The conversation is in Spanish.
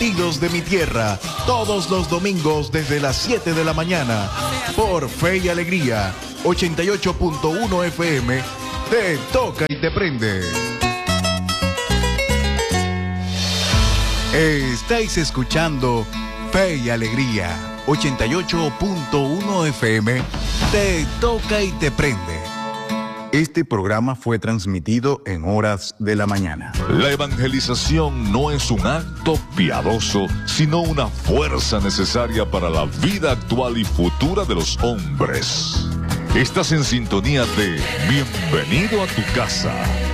Latidos de mi tierra, todos los domingos desde las 7 de la mañana, por Fe y Alegría, 88.1 FM, te toca y te prende. Estáis escuchando Fe y Alegría, 88.1 FM, te toca y te prende. Este programa fue transmitido en horas de la mañana. La evangelización no es un acto piadoso, sino una fuerza necesaria para la vida actual y futura de los hombres. Estás en sintonía de Bienvenido a tu casa.